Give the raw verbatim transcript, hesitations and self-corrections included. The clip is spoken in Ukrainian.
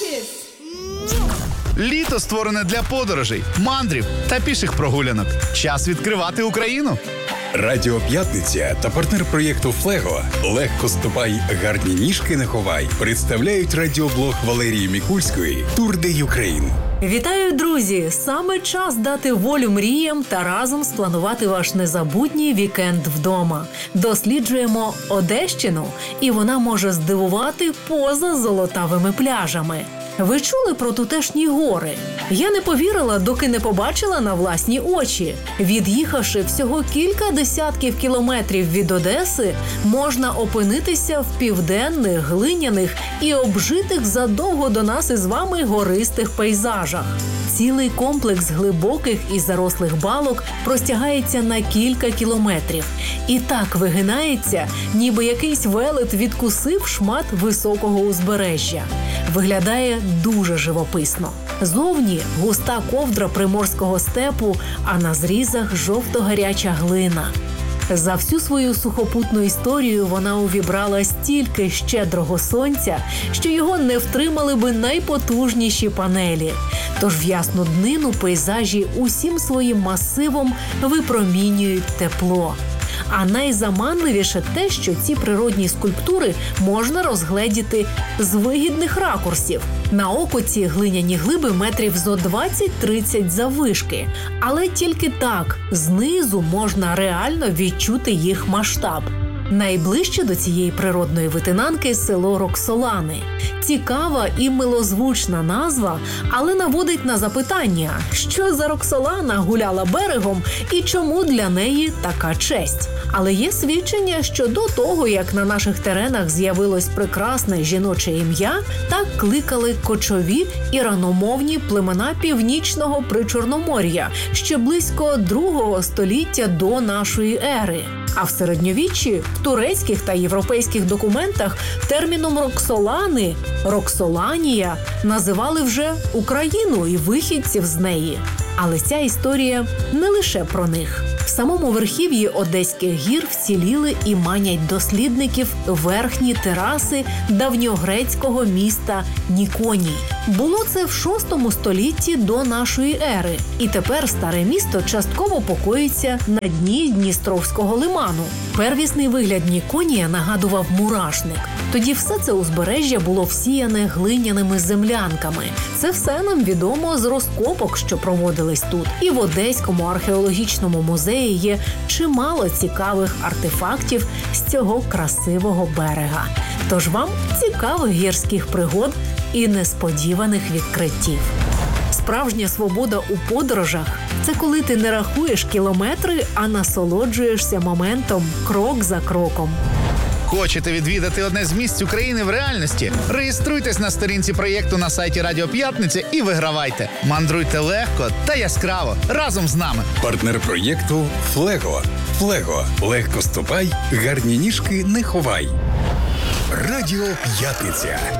Літо створене для подорожей, мандрів та піших прогулянок. Час відкривати Україну. Радіо П'ятниця та партнер проєкту «Флего» «Легко ступай, гарні ніжки не ховай» представляють радіоблог Валерії Мікульської «Тур де Юкрейн». Вітаю, друзі! Саме час дати волю мріям та разом спланувати ваш незабутній вікенд вдома. Досліджуємо Одещину, і вона може здивувати поза золотавими пляжами. Ви чули про тутешні гори? Я не повірила, доки не побачила на власні очі. Від'їхавши всього кілька десятків кілометрів від Одеси, можна опинитися в південних, глиняних і обжитих задовго до нас із вами гористих пейзажах. Цілий комплекс глибоких і зарослих балок простягається на кілька кілометрів. І так вигинається, ніби якийсь велет відкусив шмат високого узбережжя. Виглядає дуже живописно. Зовні густа ковдра приморського степу, а на зрізах жовто-гаряча глина. За всю свою сухопутну історію вона увібрала стільки щедрого сонця, що його не втримали би найпотужніші панелі. Тож в ясну днину пейзажі усім своїм масивом випромінюють тепло. А найзаманливіше те, що ці природні скульптури можна розгледіти з вигідних ракурсів. На око ці глиняні глиби метрів зо двадцять-тридцять заввишки. Але тільки так, знизу можна реально відчути їх масштаб. Найближче до цієї природної витинанки – село Роксолани. Цікава і милозвучна назва, але наводить на запитання, що за Роксолана гуляла берегом і чому для неї така честь. Але є свідчення, що до того, як на наших теренах з'явилось прекрасне жіноче ім'я, так кликали кочові іраномовні племена Північного Причорномор'я ще близько другого століття до нашої ери. А в середньовіччі в турецьких та європейських документах терміном Роксолани – Роксоланія називали вже Україну і вихідців з неї. Але ця історія не лише про них. В самому верхів'ї Одеських гір вціліли і манять дослідників верхні тераси давньогрецького міста Ніконій. Було це в шостому столітті до нашої ери. І тепер старе місто частково покоїться на дні Дністровського лиману. Первісний вигляд Ніконія нагадував мурашник. Тоді все це узбережжя було всіяне глиняними землянками. Це все нам відомо з розкопок, що проводились тут. І в Одеському археологічному музеї є чимало цікавих артефактів з цього красивого берега. Тож вам цікавих гірських пригод і несподіваних відкриттів. Справжня свобода у подорожах – це коли ти не рахуєш кілометри, а насолоджуєшся моментом крок за кроком. Хочете відвідати одне з місць України в реальності? Реєструйтесь на сторінці проєкту на сайті Радіо П'ятниця і вигравайте. Мандруйте легко та яскраво разом з нами. Партнер проєкту «Флего». «Флего» – легко ступай, гарні ніжки не ховай. Радіо П'ятниця.